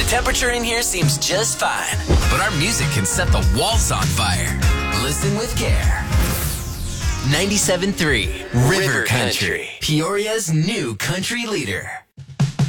temperature in here seems just fine, but our music can set the walls on fire. Listen with care. 97.3 River Country, Peoria's new country leader.